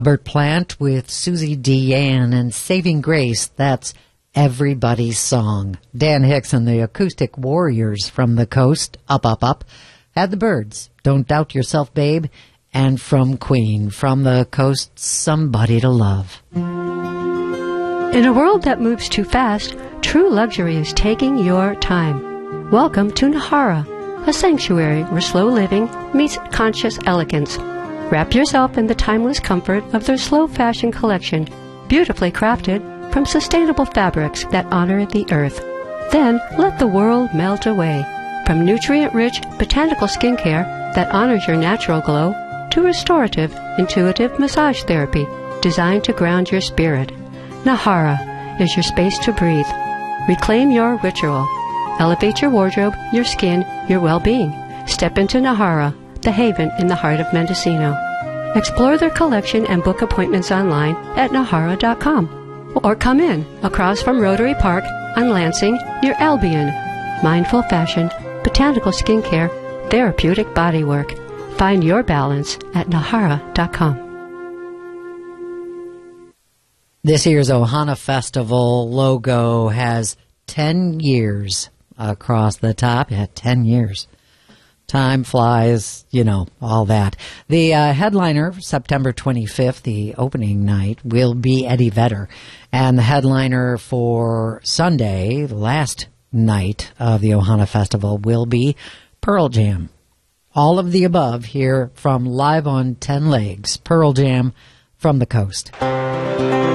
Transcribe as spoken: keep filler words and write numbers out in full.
Bert Plant with Susie Deanne and Saving Grace. That's Everybody's Song. Dan Hicks and the Acoustic Warriors from the Coast, Up, Up, Up, had the Birds, Don't Doubt Yourself, Babe, and from Queen, From the Coast, Somebody to Love. In a world that moves too fast, true luxury is taking your time. Welcome to Nahara, a sanctuary where slow living meets conscious elegance. Wrap yourself in the timeless comfort of their slow fashion collection, beautifully crafted from sustainable fabrics that honor the earth. Then let the world melt away. From nutrient-rich botanical skincare that honors your natural glow to restorative, intuitive massage therapy designed to ground your spirit. Nahara is your space to breathe. Reclaim your ritual. Elevate your wardrobe, your skin, your well-being. Step into Nahara, the haven in the heart of Mendocino. Explore their collection and book appointments online at nahara dot com. Or come in across from Rotary Park on Lansing near Albion. Mindful fashion, botanical skincare, therapeutic bodywork. Find your balance at nahara dot com. This year's Ohana Festival logo has ten years across the top. Yeah, ten years. Time flies, you know, all that. The uh, headliner, September twenty-fifth, the opening night, will be Eddie Vedder. And the headliner for Sunday, the last night of the Ohana Festival, will be Pearl Jam. All of the above here from Live on Ten Legs, Pearl Jam from the Coast.